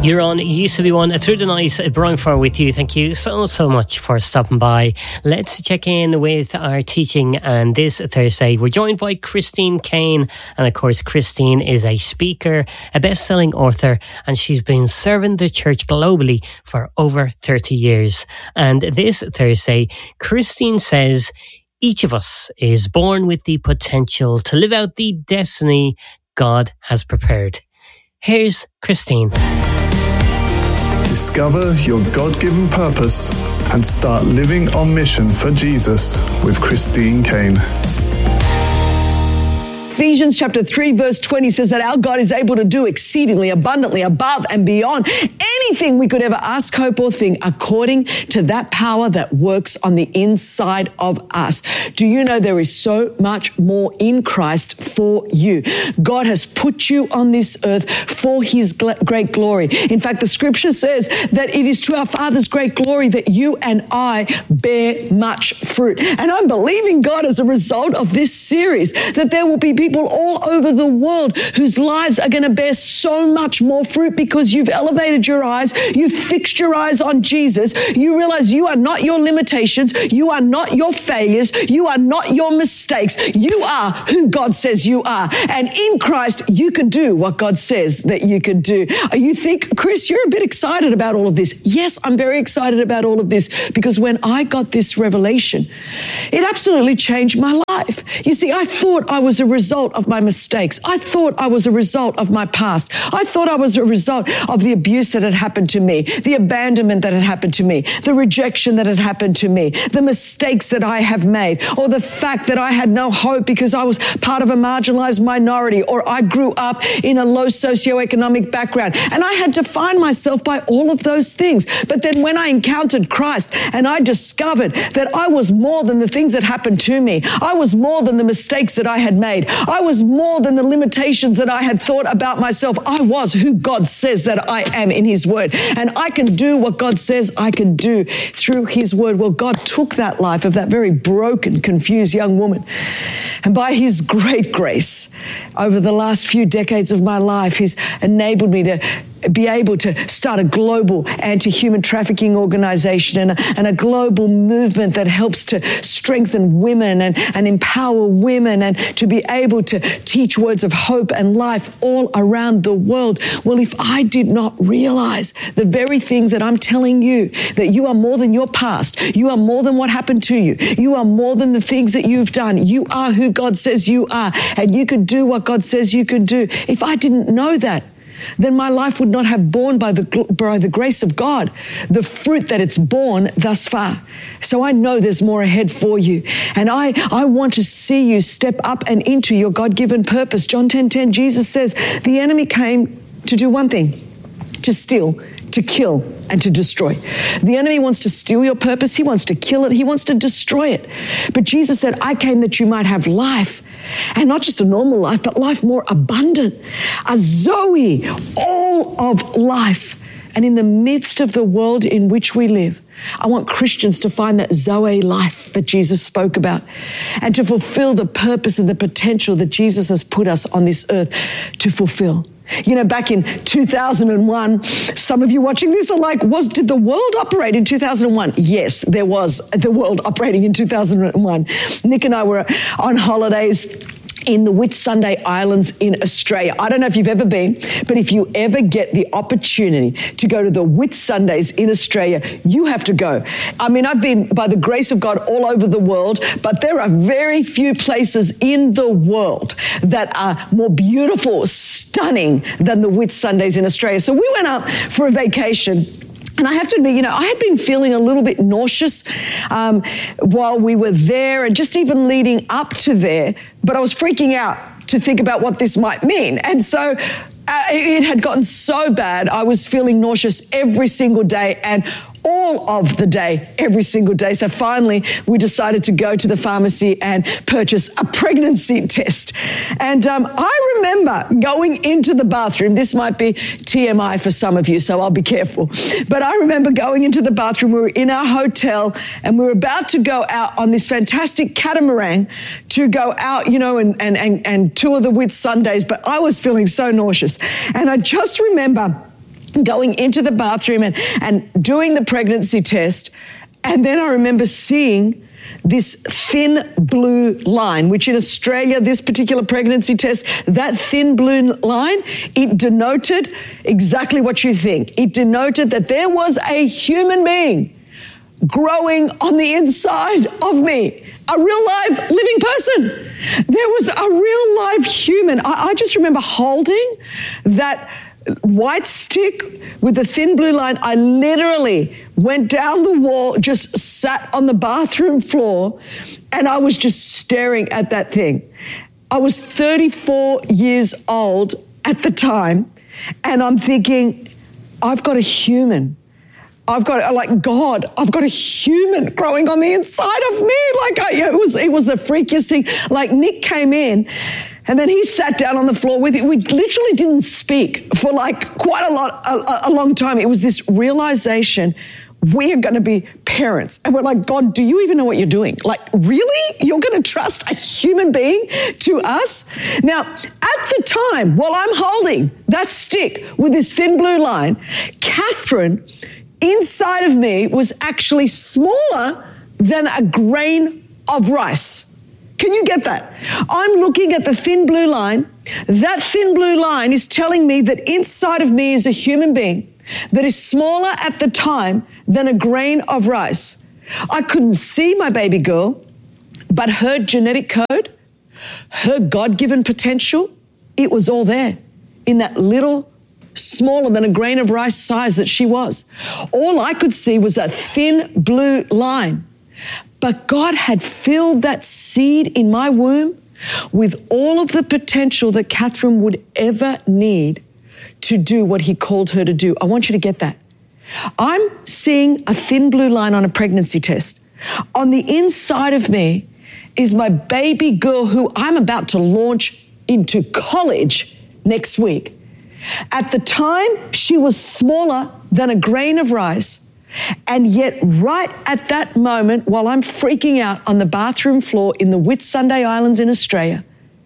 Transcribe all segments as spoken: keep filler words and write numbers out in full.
You're on It Used to Be One through the night. Brian Farr with you. Thank you so, so much for stopping by. Let's check in with our teaching. And this Thursday, we're joined by Christine Kane. And of course, Christine is a speaker, a best-selling author, and she's been serving the church globally for over thirty years. And this Thursday, Christine says, each of us is born with the potential to live out the destiny God has prepared. Here's Christine. Discover your God-given purpose and start living on mission for Jesus with Christine Kane. Ephesians chapter three verse twenty says that our God is able to do exceedingly abundantly above and beyond anything we could ever ask, hope, or think, according to that power that works on the inside of us. Do you know there is so much more in Christ for you? God has put you on this earth for his great glory. In fact, the scripture says that it is to our Father's great glory that you and I bear much fruit. And I'm believing God as a result of this series that there will be people all over the world whose lives are going to bear so much more fruit because you've elevated your eyes, you've fixed your eyes on Jesus, you realize you are not your limitations, you are not your failures, you are not your mistakes, you are who God says you are. And in Christ, you can do what God says that you can do. You think, Chris, you're a bit excited about all of this. Yes, I'm very excited about all of this because when I got this revelation, it absolutely changed my life. You see, I thought I was a result of my mistakes. I thought I was a result of my past. I thought I was a result of the abuse that had happened to me, the abandonment that had happened to me, the rejection that had happened to me, the mistakes that I have made, or the fact that I had no hope because I was part of a marginalized minority, or I grew up in a low socioeconomic background. And I had defined myself by all of those things. But then when I encountered Christ and I discovered that I was more than the things that happened to me, I was more than the mistakes that I had made, I was more than the limitations that I had thought about myself. I was who God says that I am in his word. And I can do what God says I can do through his word. Well, God took that life of that very broken, confused young woman. And by his great grace, over the last few decades of my life, he's enabled me to be able to start a global anti-human trafficking organization and a, and a global movement that helps to strengthen women and, and empower women and to be able to teach words of hope and life all around the world. Well, if I did not realize the very things that I'm telling you, that you are more than your past, you are more than what happened to you, you are more than the things that you've done, you are who God says you are, and you could do what God says you could do. If I didn't know that, then my life would not have borne by the by the grace of God the fruit that it's borne thus far. So I know there's more ahead for you. And I, I want to see you step up and into your God-given purpose. John ten ten, Jesus says, the enemy came to do one thing, to steal, to kill, and to destroy. The enemy wants to steal your purpose. He wants to kill it. He wants to destroy it. But Jesus said, I came that you might have life. And not just a normal life, but life more abundant. A Zoe, all of life. And in the midst of the world in which we live, I want Christians to find that Zoe life that Jesus spoke about and to fulfill the purpose and the potential that Jesus has put us on this earth to fulfill. You know, back in two thousand one, some of you watching this are like, was did the world operate in two thousand one? Yes, there was the world operating in two thousand one. Nick and I were on holidays in the Whitsunday Islands in Australia. I don't know if you've ever been, but if you ever get the opportunity to go to the Whitsundays in Australia, you have to go. I mean, I've been, by the grace of God, all over the world, but there are very few places in the world that are more beautiful, stunning than the Whitsundays in Australia. So we went up for a vacation. And I have to admit, you know, I had been feeling a little bit nauseous um, while we were there and just even leading up to there, but I was freaking out to think about what this might mean. And so uh, it had gotten so bad, I was feeling nauseous every single day and all of the day, every single day. So finally, we decided to go to the pharmacy and purchase a pregnancy test. And um, I remember going into the bathroom. This might be T M I for some of you, so I'll be careful. But I remember going into the bathroom. We were in our hotel and we were about to go out on this fantastic catamaran to go out, you know, and, and, and, and tour the Whitsundays. But I was feeling so nauseous. And I just remember going into the bathroom and, and doing the pregnancy test. And then I remember seeing this thin blue line, which in Australia, this particular pregnancy test, that thin blue line, it denoted exactly what you think. It denoted that there was a human being growing on the inside of me, a real live living person. There was a real live human. I, I just remember holding that white stick with the thin blue line. I literally went down the wall, just sat on the bathroom floor, and I was just staring at that thing. I was thirty-four years old at the time, and I'm thinking, I've got a human. I've got, like, God, I've got a human growing on the inside of me. Like, I, it was it was the freakiest thing. Like, Nick came in, and then he sat down on the floor with it. We literally didn't speak for, like, quite a lot, a, a long time. It was this realization, we are going to be parents. And we're like, God, do you even know what you're doing? Like, really? You're going to trust a human being to us? Now, at the time, while I'm holding that stick with this thin blue line, Catherine, inside of me, was actually smaller than a grain of rice. Can you get that? I'm looking at the thin blue line. That thin blue line is telling me that inside of me is a human being that is smaller at the time than a grain of rice. I couldn't see my baby girl, but her genetic code, her God-given potential, it was all there in that little, smaller than a grain of rice size that she was. All I could see was that thin blue line. But God had filled that seed in my womb with all of the potential that Catherine would ever need to do what he called her to do. I want you to get that. I'm seeing a thin blue line on a pregnancy test. On the inside of me is my baby girl who I'm about to launch into college next week. At the time, she was smaller than a grain of rice. And yet, right at that moment, while I'm freaking out on the bathroom floor in the Whitsunday Islands in Australia,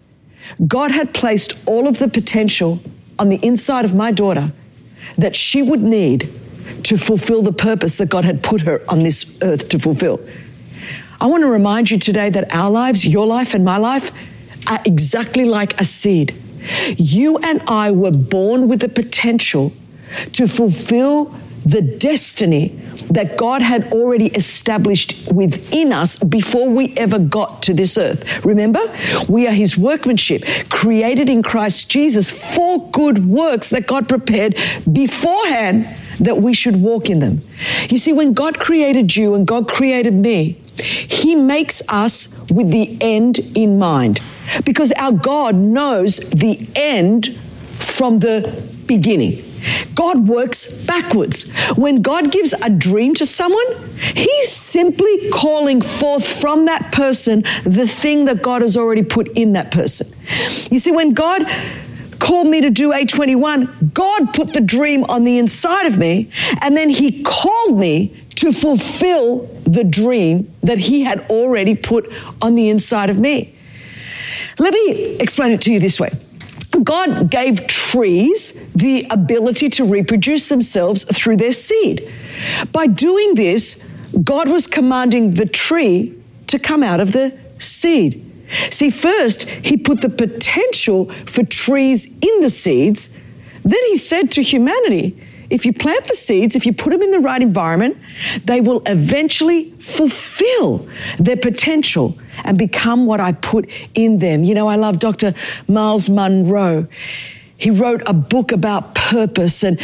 God had placed all of the potential on the inside of my daughter that she would need to fulfill the purpose that God had put her on this earth to fulfill. I want to remind you today that our lives, your life and my life, are exactly like a seed. You and I were born with the potential to fulfill the destiny that God had already established within us before we ever got to this earth. Remember, we are his workmanship, created in Christ Jesus for good works that God prepared beforehand that we should walk in them. You see, when God created you and God created me, he makes us with the end in mind, because our God knows the end from the beginning. God works backwards. When God gives a dream to someone, he's simply calling forth from that person the thing that God has already put in that person. You see, when God called me to do A twenty-one, God put the dream on the inside of me, and then he called me to fulfill the dream that he had already put on the inside of me. Let me explain it to you this way. God gave trees the ability to reproduce themselves through their seed. By doing this, God was commanding the tree to come out of the seed. See, first, he put the potential for trees in the seeds. Then he said to humanity, if you plant the seeds, if you put them in the right environment, they will eventually fulfill their potential and become what I put in them. You know, I love Doctor Miles Monroe. He wrote a book about purpose, and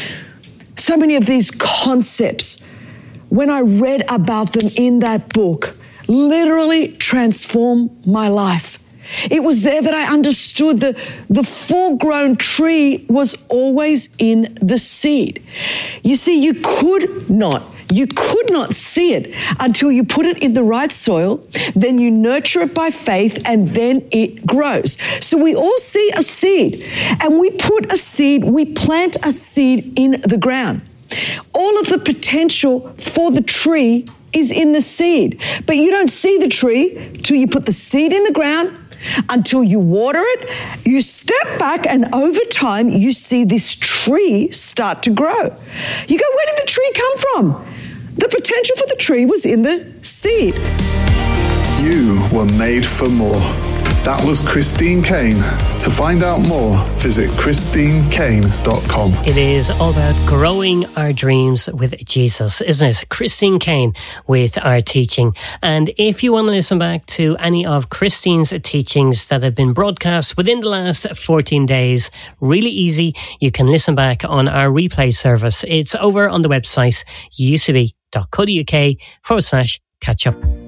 so many of these concepts, when I read about them in that book, literally transformed my life. It was there that I understood the, the full-grown tree was always in the seed. You see, you could not, you could not see it until you put it in the right soil, then you nurture it by faith, and then it grows. So we all see a seed, and we put a seed, we plant a seed in the ground. All of the potential for the tree is in the seed, but you don't see the tree till you put the seed in the ground, until you water it, you step back, and over time, you see this tree start to grow. You go, where did the tree come from? The potential for the tree was in the seed. You were made for more. That was Christine Caine. To find out more, visit christine caine dot com. It is all about growing our dreams with Jesus, isn't it? Christine Caine with our teaching. And if you want to listen back to any of Christine's teachings that have been broadcast within the last fourteen days, really easy. You can listen back on our replay service. It's over on the website, u c b dot co dot u k forward slash catch up.